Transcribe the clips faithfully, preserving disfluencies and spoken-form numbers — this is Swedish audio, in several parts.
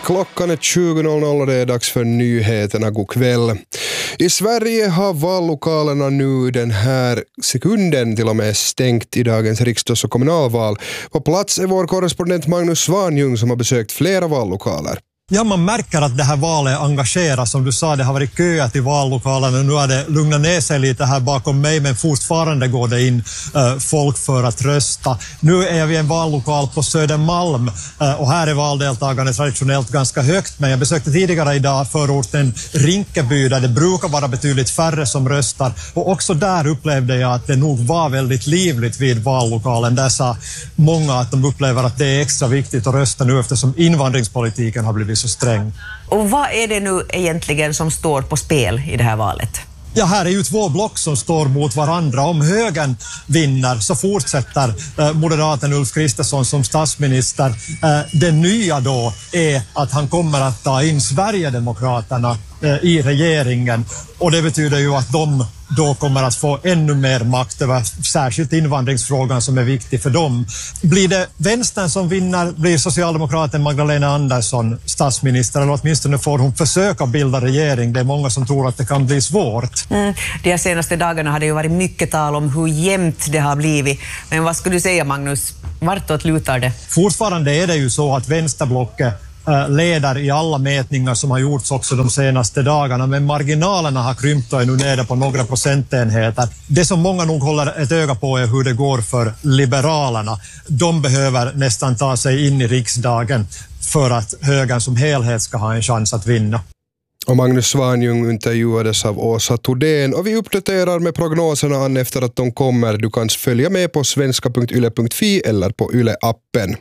Klockan är tjugo noll noll och det är dags för nyheterna. God kväll. I Sverige har vallokalerna nu den här sekunden till och med stängt i dagens riksdags- och kommunalval. På plats är vår korrespondent Magnus Svanjung som har besökt flera vallokaler. Ja, man märker att det här valet engagerar. Som du sa, det har varit köer till vallokalerna. Nu har det lugnat ner sig lite här bakom mig, men fortfarande går det in äh, folk för att rösta. Nu är vi i en vallokal på Södermalm äh, och här är valdeltagandet traditionellt ganska högt. Men jag besökte tidigare idag förorten Rinkeby där det brukar vara betydligt färre som röstar. Och också där upplevde jag att det nog var väldigt livligt vid vallokalen. Där sa många att de upplever att det är extra viktigt att rösta nu eftersom invandringspolitiken har blivit så sträng. Och vad är det nu egentligen som står på spel i det här valet? Ja, här är ju två block som står mot varandra. Om högern vinner så fortsätter eh, moderaten Ulf Kristersson som statsminister. Eh, det nya då är att han kommer att ta in Sverigedemokraterna eh, i regeringen. Och det betyder ju att de då kommer att få ännu mer makt över särskilt invandringsfrågan som är viktig för dem. Blir det vänstern som vinner blir socialdemokraten Magdalena Andersson statsminister, eller åtminstone får hon försöka bilda regering. Det är många som tror att det kan bli svårt. Mm. De senaste dagarna har det ju varit mycket tal om hur jämnt det har blivit. Men vad skulle du säga, Magnus? Vartåt lutar det? Fortfarande är det ju så att vänsterblocket leder i alla mätningar som har gjorts också de senaste dagarna, men marginalerna har krympt och är nu nere på några procentenheter. Det som många nog håller ett öga på är hur det går för Liberalerna. De behöver nästan ta sig in i riksdagen för att högern som helhet ska ha en chans att vinna. Och Magnus Svanjung intervjuades av Åsa Todén och vi uppdaterar med prognoserna an efter att de kommer. Du kan följa med på svenska punkt yle punkt fi eller på Yle-appen.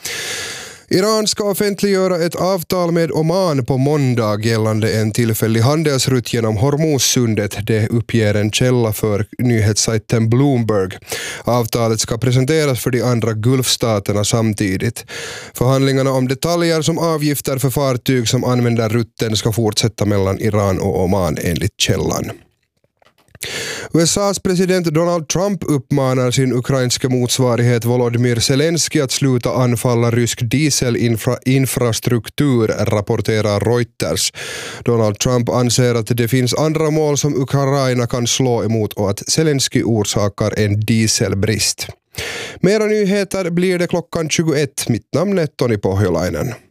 Iran ska offentliggöra ett avtal med Oman på måndag gällande en tillfällig handelsrutt genom Hormuzsundet. Det uppger en källa för nyhetssajten Bloomberg. Avtalet ska presenteras för de andra Gulfstaterna samtidigt. Förhandlingarna om detaljer som avgifter för fartyg som använder rutten ska fortsätta mellan Iran och Oman enligt källan. U S A:s president Donald Trump uppmanar sin ukrainska motsvarighet Volodymyr Zelensky att sluta anfalla rysk dieselinfrastruktur, rapporterar Reuters. Donald Trump anser att det finns andra mål som Ukraina kan slå emot och att Zelensky orsakar en dieselbrist. Mera nyheter blir det klockan tjugoett. Mitt namn är Toni Pohjolainen.